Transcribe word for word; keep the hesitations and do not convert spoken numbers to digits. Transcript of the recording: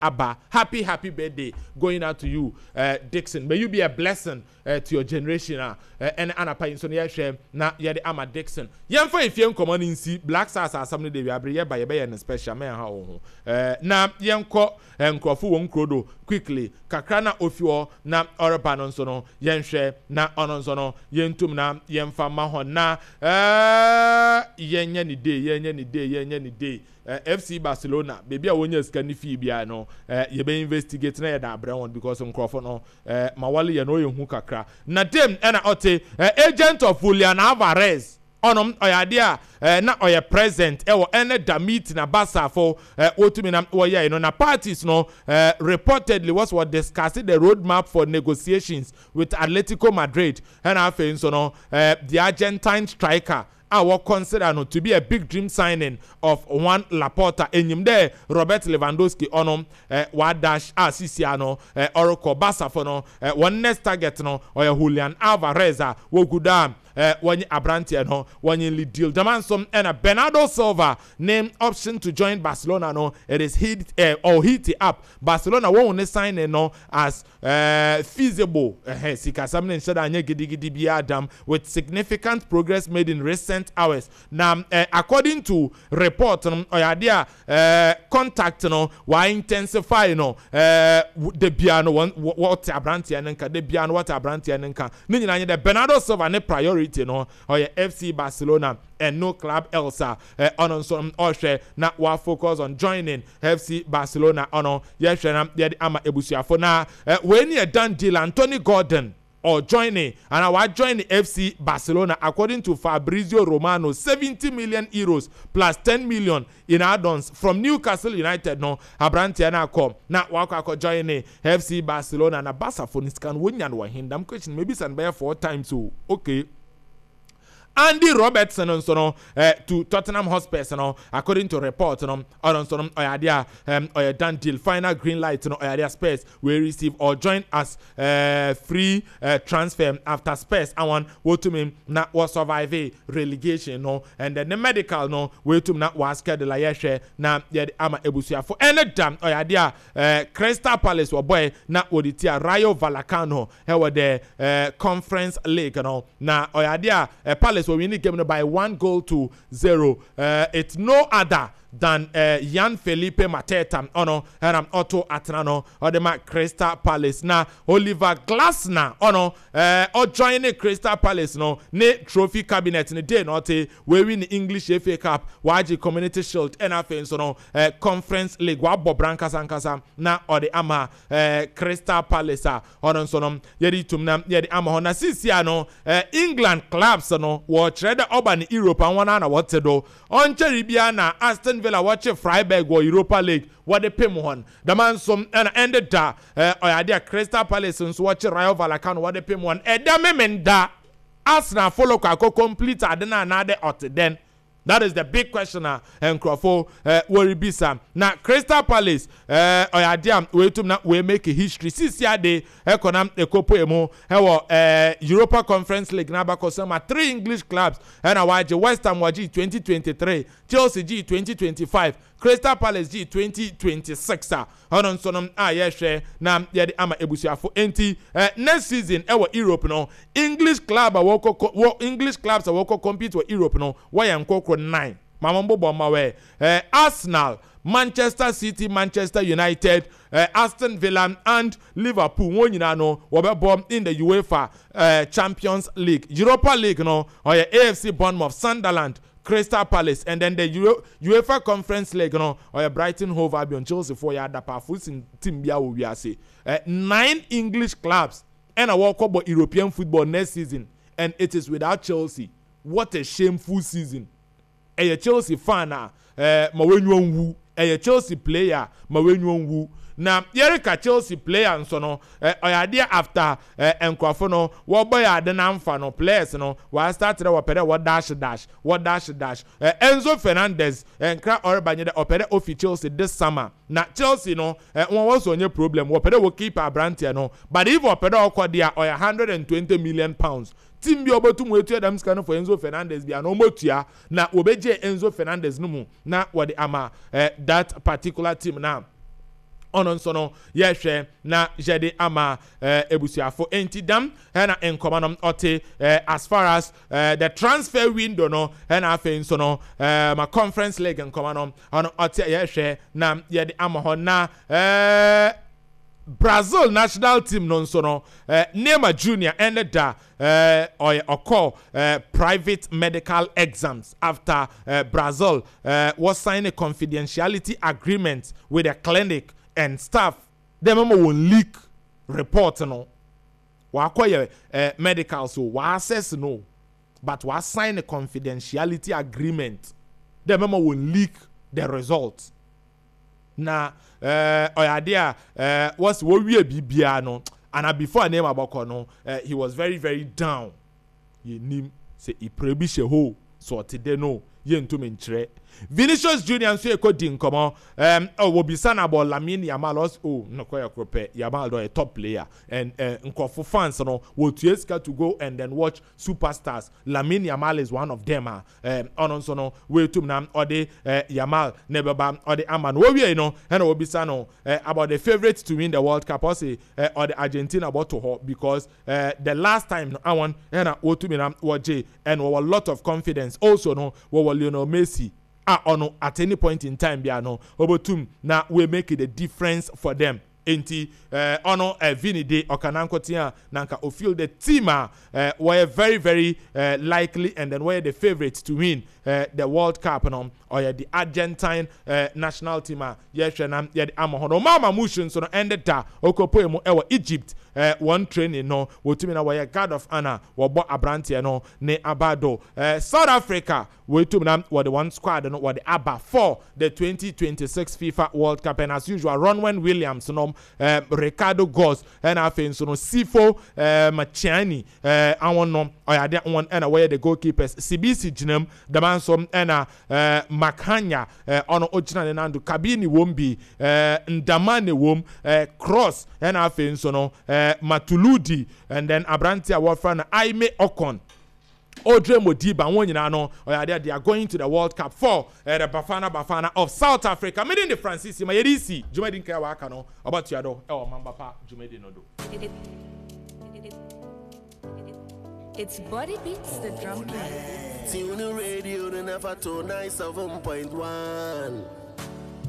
Abba, happy, happy birthday going out to you, uh, Dixon. May you be a blessing uh, to your generation. Uh, and Anapa in Sonia Shem, na yet Ama Dixon. Young for if young common in see Black Stars are something they will be by a bay and a special man. Uh, now, young co and Crawford won't crodo quickly. Kakrana of you na Orapanon sono, yen share, na ononsono, yen tumna, yen famahon na, uh, yen yenny day, yen yenny day, yen yenny day. Uh, F C Barcelona, baby, I want you to scan Phoebe. No, uh, you be investigating that Brown because on Crawford, no, uh, Mawali, you know, you hookah crack. Na dem, and I ote, uh, agent of Julian Alvarez. Onum oyadea eh na oye present e wo ene da meet na basa for eh otumi na oya you know na parties no eh reportedly was what discussing the roadmap for negotiations with Atletico Madrid and after so no eh the Argentine striker I will consider no to be a big dream signing of Juan Laporta. Enyim there Robert Lewandowski onum eh wadash asisiano eh Oracle Basa for no eh one next target no or Julian Alvarez wo gudam eh when Abrantia no when lead deal the man some and a Bernardo Silva named option to join Barcelona no it is hit eh, or hit it up Barcelona won't sign eh, no as eh feasible eh sika something said anya gidi gidi bi adam with significant progress made in recent hours. Now, uh, according to report, um, or uh, contact, no, why intensify, no, uh, the piano one, what Abranti and the piano, what Abranti and Nka. Nina, the Bernardo Silva, ne priority, no, or your F C Barcelona and no club else, uh, on some or share, not what focus on joining F C Barcelona, on no, yes, and the Ama Ebusia for now. When you're done deal, Anthony Gordon. Or joining and I will join the F C Barcelona according to Fabrizio Romano seventy million euros plus ten million in add-ons from Newcastle United no Abrantiana come now wako join the F C Barcelona and a Barca for this can win and win them question maybe send by four times so okay. Andy Robertson on sono uh, to Tottenham Hotspur no according to report no on sono oyadia um oya done deal final green light no oyadia Spurs will receive or join as uh, free uh, transfer after Spurs and one wo to me na was survive relegation no and then the medical no we to na was schedule la yeshe na ye ama ebusia for any dam oyadia uh, Crystal Palace or boy na oditia Rayo Vallecano he were the uh, Conference League no na oyadia uh, Palace so we need game by one goal to zero. Uh, it's no other than uh, Jan Felipe Mateta ono and Otto Atrano or the Crystal Palace na Oliver Glasner ono uh, or joining Crystal Palace no ne trophy cabinet ne day not we win English F A Cup Y G Community Shield N F L so no uh, Conference League wa Bobranka Sankasa na or the ama uh, Crystal Palace ono so no yedi tumna yedi ama hona sisia no uh, England clubs no watch red urban Europe and one na what do on Cheribia na Aston Villa watch Freiburg or Europa League what the pay one the man some and ended da uh, or idea Crystal Palace and watch Rayo Vallecano what the pay one e da memenda Arsenal follow kako complete adena another out then that is the big question uh, and Crawford uh, worry bisa na Crystal Palace uh, or idea we to na we make a history since year day economic ekopo emo hewo uh, Europa Conference League na bako some three English clubs and awaje West Ham waji twenty twenty-three Chelsea G twenty twenty-five Crystal Palace G twenty twenty-six ah onon sonom ah yehwe na yede ama ebusuafo enti uh, next season ewo Europe no English club a woko wo English clubs a woko compete with Europe no why nkoko nine mamambo bomma we uh, Arsenal Manchester City, Manchester United, uh, Aston Villa and Liverpool won nyina no wo be bomb in the UEFA uh, Champions League, Europa League no or A F C Bournemouth, Sunderland, Crystal Palace, and then the Euro- UEFA Conference League no or Brighton Hove Albion, Chelsea for ya da powerful team bia we say uh, nine English clubs and a walk about European football next season, and it is without Chelsea. What a shameful season. A Chelsea fan uh ma wenyu wu a Chelsea player ma wenyu wu na yerika Chelsea player nso no eh, oyade after eh, enkwafo no wo boy ade na mfa no players no wa start re wo pere wo dash dash wo dash dash eh, Enzo Fernandez enkra orbanye de opere ofi Chelsea this summer na Chelsea no eh, won was onye problem wo pere wo keeper Brantia no but if wo pere okodia oya one hundred twenty million pounds team bi obotum wetu adam scan for Enzo Fernandez bi no motua na obeje Enzo Fernandez no mu na wo de ama eh, that particular team now ono nso no yehwe na jede ama uh, ebusuafo enti dam na enkoma no ote uh, as far as uh, the transfer window no na afa nso no uh, ma conference league enkoma no ono ote yehwe na yede ama ho na uh, Brazil national team no nso no uh, Neymar Junior ended da uh, or, or call uh, private medical exams after uh, Brazil uh, was signing a confidentiality agreement with a clinic and staff. Them won't leak report no. Wa acquire uh, medical so wa assess no, but wa sign a confidentiality agreement. Them won't leak the results. Na uh oyadea uh was wo wie bibia no and before name aboko no uh, he was very very down. Ye nim say e prebi she ho so today no ye ntumi nkyere Vinicius Junior nso ekọ di nkomo um oh obisa na about Lamine Yamal oh no koya krope Yamal do a top player and uh, nkofo fans no wo tueska to go and then watch superstars. Lamine Yamal is one of them ah um on so no we tum na ode uh, Yamal nebeba ode aman wo wie no and obisa no uh, about the favorite to win the World Cup or say uh, or the Argentina about to her because uh, the last time I won and wo tum na woje and we a lot of confidence also no we Lionel Messi ah ono at any point in time bia no obotum na we make it a difference for them enti uh, ono uh, Vini de okanankotia nanka o feel the team uh, were very very uh, likely and then were the favorites to win uh, the World Cup no or the Argentine uh, national team uh, yehwe na ye the amahono mama mushin so no ended da okopo emu ewo Egypt uh, one training no wotumi na were guard of honor wo bo abrante no ne abado uh, South Africa wotumi na wo the one squad no wo the aba for the twenty twenty-six FIFA World Cup and as usual Ronwen Williams no um, Ricardo Goss and afen so no Sifo uh, Machiani uh, awon no oyade one and away the goalkeepers C B C Jinem the man some and uh, Makanya uh, ono ojina ne nandu Kabini wombi uh, Ndamane wom uh, Cross and afen so no uh, Matuludi and then Abrantia Wafran Aime Okon Odre Modiba wonyina no oyade they are going to the World Cup for uh, the Bafana Bafana of South Africa made in the Francis ma yedisi Jumedi nka waka no about yado e o mamba pa Jumedi no do. It's Body Beats the drum play. Tune the radio, the never to ninety-seven point one.